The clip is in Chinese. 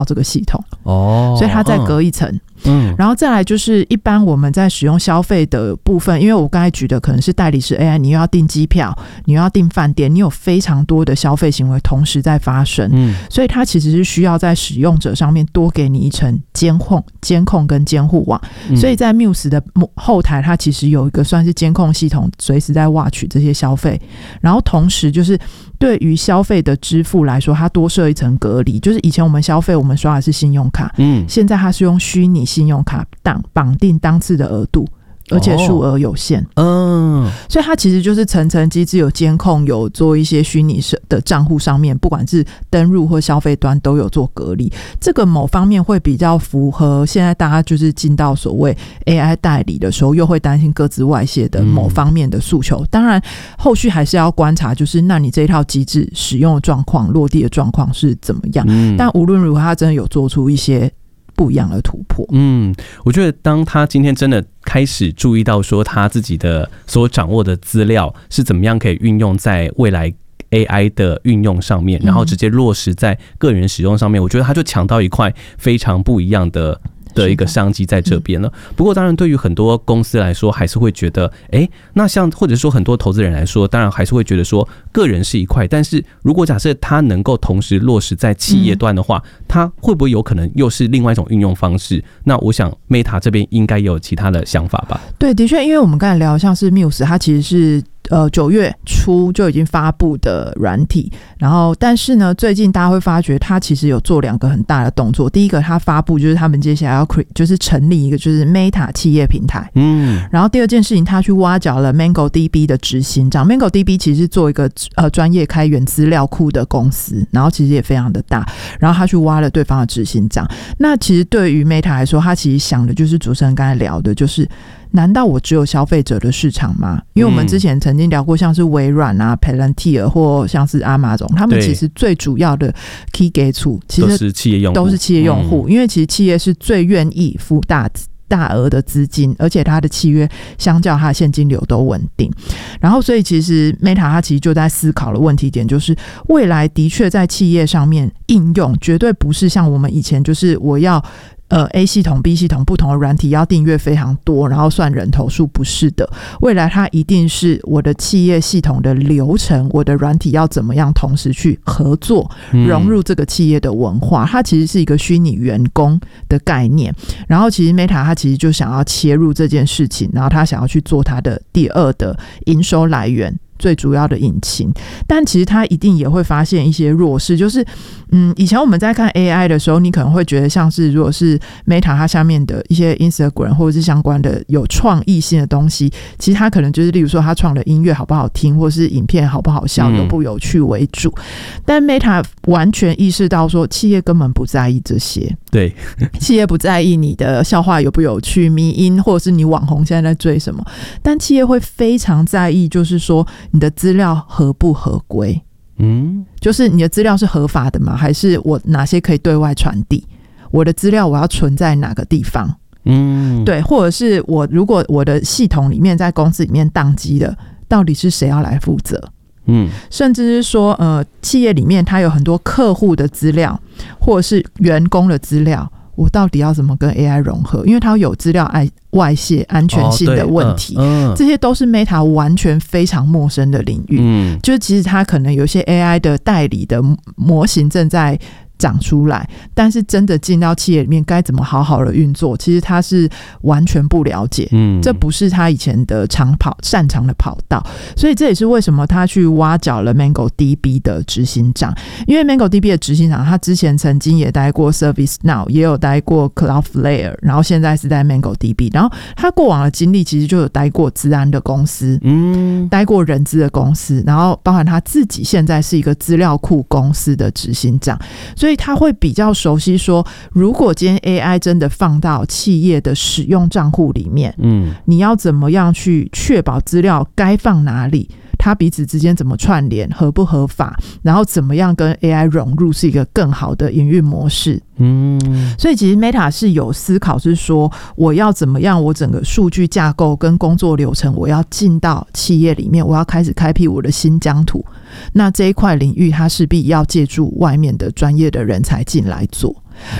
这个系统所以它再隔一层然后再来就是一般我们在使用消费的部分，因为我刚才举的可能是代理式 AI， 你又要订机票，你又要订饭店，你有非常多的消费行为同时在发生所以它其实是需要在使用者上面多给你一层监控跟监护网所以在 Muse 的后台它其实有一个算是监控系统，随时在 watch 这些消费，然后同时就是对于消费的支付来说它多设一层隔离，就是以前我们消费我们刷的是信用卡现在它是用虚拟信用卡绑定当次的额度，而且数额有限所以它其实就是层层机制，有监控，有做一些虚拟的账户上面不管是登入或消费端都有做隔离，这个某方面会比较符合现在大家就是进到所谓 AI 代理的时候又会担心各自外泄的某方面的诉求当然后续还是要观察，就是那你这一套机制使用的状况落地的状况是怎么样但无论如何它真的有做出一些不一样的突破我觉得当他今天真的开始注意到说他自己的所掌握的资料是怎么样可以运用在未来 AI 的运用上面然后直接落实在个人使用上面我觉得他就抢到一块非常不一样的一个商机在这边了不过当然对于很多公司来说还是会觉得那像或者说很多投资人来说当然还是会觉得说个人是一块但是如果假设它能够同时落实在企业端的话它会不会有可能又是另外一种运用方式那我想 Meta 这边应该也有其他的想法吧对的确因为我们刚才聊像是 Muse 它其实是9月初就已经发布的软体然后但是呢最近大家会发觉它其实有做2个很大的动作第一个它发布就是他们接下来要就是成立一个就是 Meta 企业平台然后第二件事情他去挖角了 MongoDB 的执行长 MongoDB 其实是做一个专业开源资料库的公司然后其实也非常的大然后他去挖了对方的执行长那其实对于 Meta 来说他其实想的就是主持人刚才聊的就是难道我只有消费者的市场吗？因为我们之前曾经聊过像是微软啊 Palantir 或像是 Amazon 他们其实最主要的 key 给处其实都是企业用户因为其实企业是最愿意付大额的资金而且它的契约相较它的现金流都稳定然后所以其实 Meta 它其实就在思考的问题点就是未来的确在企业上面应用绝对不是像我们以前就是我要A 系统 B 系统不同的软体要订阅非常多然后算人头数不是的未来它一定是我的企业系统的流程我的软体要怎么样同时去合作融入这个企业的文化它其实是一个虚拟员工的概念然后其实 Meta 它其实就想要切入这件事情然后它想要去做它的第二的营收来源最主要的引擎但其实它一定也会发现一些弱势就是以前我们在看 AI 的时候你可能会觉得像是如果是 Meta 它下面的一些 Instagram 或者是相关的有创意性的东西其实它可能就是例如说它创的音乐好不好听或是影片好不好笑有不有趣为主但 Meta 完全意识到说企业根本不在意这些对企业不在意你的笑话有不有趣迷因或者是你网红现在在追什么但企业会非常在意就是说你的资料合不合规就是你的资料是合法的吗还是我哪些可以对外传递我的资料我要存在哪个地方对或者是如果我的系统里面在公司里面宕机了到底是谁要来负责甚至是说企业里面它有很多客户的资料或者是员工的资料我到底要怎么跟 AI 融合因为它有资料外泄安全性的问题这些都是 Meta 完全非常陌生的领域就是其实它可能有些 AI 的代理的模型正在长出来但是真的进到企业里面该怎么好好的运作其实他是完全不了解这不是他以前的擅长的跑道所以这也是为什么他去挖角了 MongoDB 的执行长因为 MongoDB 的执行长他之前曾经也待过 ServiceNow 也有待过 Cloudflare 然后现在是在 MongoDB 然后他过往的经历其实就有待过资安的公司待过人资的公司然后包含他自己现在是一个资料库公司的执行长所以他会比较熟悉说如果今天 AI 真的放到企业的使用账户里面你要怎么样去确保资料该放哪里它彼此之间怎么串联合不合法然后怎么样跟 AI 融入是一个更好的营运模式所以其实 Meta 是有思考是说我要怎么样我整个数据架构跟工作流程我要进到企业里面我要开始开辟我的新疆土那这一块领域它势必要借助外面的专业的人才进来做